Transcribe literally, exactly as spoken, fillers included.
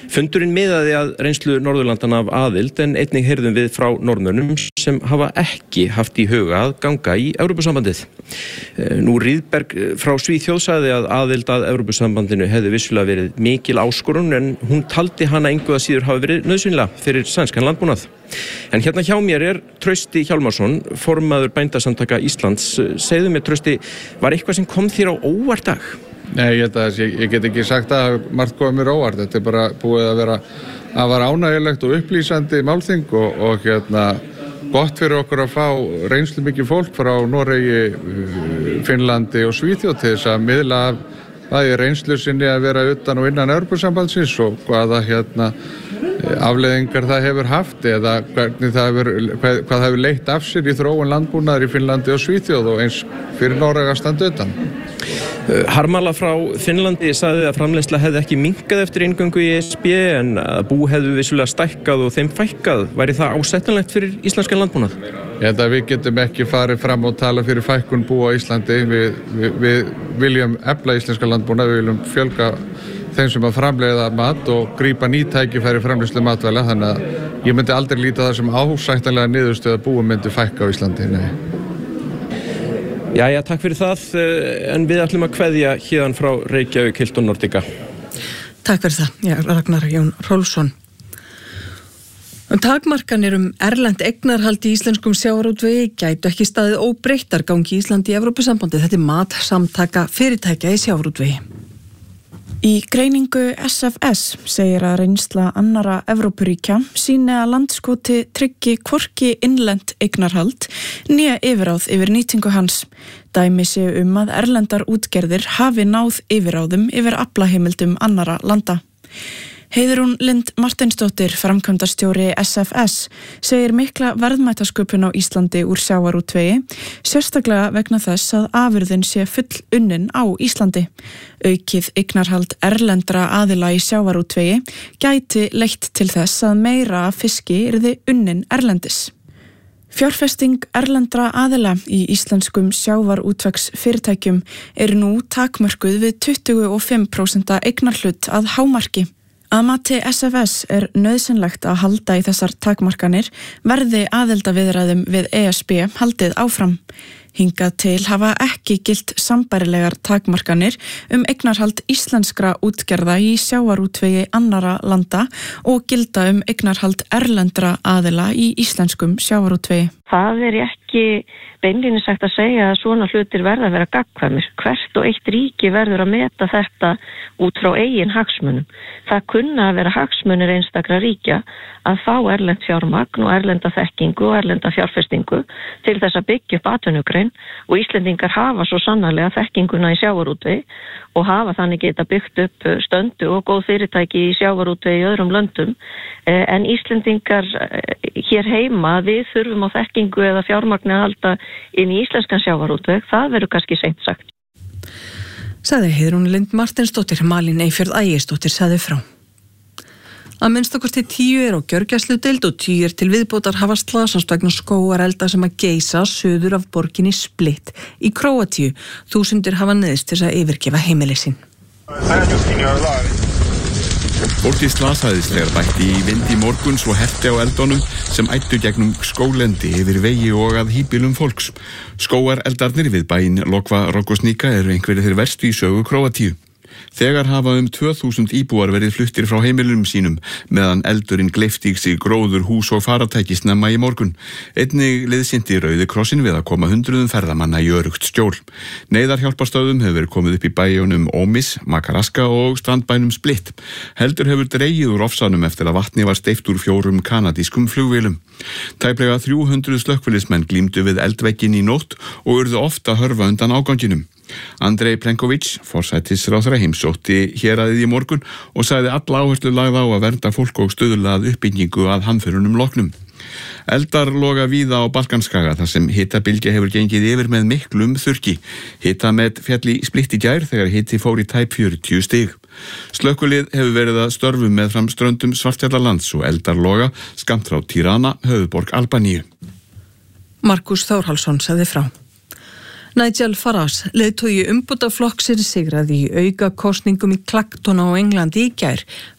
Fundurinn miðaði að reynslu Norðurlandanna af aðild en einnig heyrðum við frá Norðmönnum sem hafa ekki haft í huga að ganga í Evrópusambandið. Nú Rýðberg frá Svíþjóð sagði að aðild að Evrópusambandinu hefði vissulega verið mikil áskorun en hún taldi hana engu að síður hafa verið nauðsynlega fyrir sænskan landbúnað. En hérna hjá mér er Trausti Hjálmarsson, formaður Bændasamtaka Íslands. Segðu mér Trausti, var eitthvað sem kom þér á óvart dag? Nei, ég, ég, ég get ekki sagt að margt komið mér óvart. Þetta er bara búið að vera að vera ánægjulegt og upplýsandi málþing og, og hérna gott fyrir okkur að fá reynslu mikið fólk frá Noregi, Finnlandi og Svíþjóð til þess að miðla það er reynslu sinni að vera utan og innan Evrópusambandsins og hvaða hérna afleiðingar það hefur haft eða hvernig það hefur, hvað, hvað það hefur leitt af sér í þróun landbúnaðar í Finnlandi og Svíþjóð og eins fyrir Noreg að standa utan. Harmala frá Finnlandi sagði að framleiðsla hefði ekki minnkað eftir inngöngu í E S B en að bú hefðu vissulega stækkað og þeim fækkað. Væri það ásættanlegt fyrir íslenskan landbúnað? Ég held að við getum ekki farið fram og tala fyrir fækkun búa á Íslandi. Við, við, við viljum efla íslenska landbúnað, við viljum fjölga þeim sem að framleiða mat og grípa ný tækifæri framleiðslu matvæla, þannig að ég myndi aldrei líta það sem ásættanlega niðurstöð að búum myndi fækka á Íslandi. Nei. Jæja, takk fyrir það, en við ætlum að kveðja héðan frá Reykjavík, Hilton Nordica. Takk fyrir það, ég er Ragnar Jón Rolfsson. Um takmarkanir um erlent eignarhald í íslenskum sjávarútvegi gætu ekki staðið óbreyttar gangi Íslandi í Evrópusambandið. Þetta er mat samtaka fyrirtækja í sjávarútvegi. Í greiningu S F S segir að reynsla annara Evrópuríkja sýni að landskoti tryggi hvorki innlent eignarhald né yfiráð yfir nýtingu hans. Dæmi séu um að erlendar útgerðir hafi náð yfiráðum yfir aflaheimildum annara landa. Heiðrún Lind Marteinsdóttir, framkvæmdastjóri S F S, segir mikla verðmætasköpun á Íslandi úr sjávarútvegi, sérstaklega vegna þess að afurðin sé full unnin á Íslandi. Aukið eignarhald erlendra aðila í sjávarútvegi gæti leitt til þess að meira fiski yrði unnin erlendis. Fjárfesting erlendra aðila í íslenskum sjávarútvegsfyrirtækjum er nú takmörkuð við tuttugu og fimm prósent eignarhlut að hámarki. Að mati S F S er nauðsynlegt að halda í þessar takmarkanir verði aðildarviðræðum við E S B haldið áfram. Hingað til hafa ekki gilt sambærilegar takmarkanir um eignarhald íslenskra útgerða í sjávarútvegi annara landa og gilda um eignarhald erlendra aðila í íslenskum sjávarútvegi. Það er ekki beinlínis sagt að segja að svona hlutir verða að vera gagnkvæmir. Hvert og eitt ríki verður að meta þetta út frá eigin hagsmunum. Það kunna að vera hagsmunir einstakra ríkja að fá erlent fjármagn og erlenda þekkingu og erlenda fjárfestingu til þess að byggja upp atvinnugrein og Íslendingar hafa svo sannarlega þekkinguna í sjávarútvegi og hafa þannig geta byggt upp stöndu og góð fyrirtæki í sjávarútvegi í öðrum löndum. En Íslendingar hér heima, við þurfum á þekkingu eða fjármagni að halda inn í íslenskan sjávarútveg, það verður kannski seint sagt. Sagði Heiðrún Lind Marteinsdóttir, Malín Eyfjörð Ægisdóttir sagði frá. Að minnstakosti tíu er á gjörgæsludeild og tíu er til viðbótar hafa slasast vegna skógarelda sem að geisa suður af borginni Split í Króatíu. Þúsundir hafa neyðst til að yfirgefa heimili sín. Fólkið slasaðist þegar bætti í vind í morgun svo herti á eldunum sem æddu gegnum skóglendi yfir vegi og að híbýlum fólks. Skógareldarnir við bæinn Lokva Rogosnica eru einhverjir þeir verstu í sögu Króatíu. Þegar hafa um tvö þúsund íbúar verið fluttir frá heimilum sínum meðan eldurinn gleypti í sig gróður, hús og faratæki snemma í morgun. Einnig liðsinti Rauði krossin við að koma hundruðum ferðamanna í öruggt skjól. Neyðarhjálparstöðum hefur verið komið upp í bæjunum Omis, Makaraska og strandbænum Split. Heldur hefur dregið úr ofsanum eftir að vatni var steypt úr fjórum kanadískum flugvélum. Tæplega þrjú hundruð slökkvilismenn glímdu við eldvegginn í nótt og urðu ofta hörfa undan áganginum. Andrej Plenković, forsætisráðherra, heimsótti héraðið í morgun og sagði alla áherslu lagða á að vernda fólk og stuðla að uppbyggingu að hamförunum loknum. Eldar loga víða á Balkanskaga þar sem hitabylgja hefur gengið yfir með miklum þurrki. Hitamet féll í Split í gær þegar hiti fór í tæp fjörutíu stig. Slökkvilið hefur verið að störfum með fram ströndum Svartfjallalands og eldar loga skammt frá Tirana, höfuðborg Albaníu. Markus Þórhallsson sagði frá. Nigel Farage, leiðtogi umbótaflokksins, sigraði í auka kosningum í Clacton á Englandi í gær.